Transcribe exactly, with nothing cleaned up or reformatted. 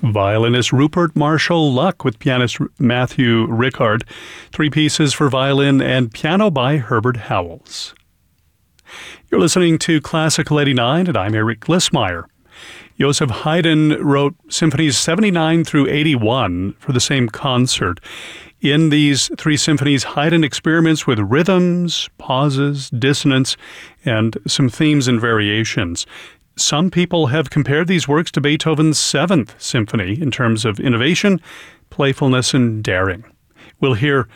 violinist Rupert Marshall Luck with pianist Matthew Rickard. Three pieces for violin and piano by Herbert Howells. You're listening to Classical eighty-nine, and I'm Eric Glissmeyer. Joseph Haydn wrote symphonies seventy-nine through eighty-one for the same concert. In these three symphonies, Haydn experiments with rhythms, pauses, dissonance, and some themes and variations. Some people have compared these works to Beethoven's Seventh Symphony in terms of innovation, playfulness, and daring. We'll hear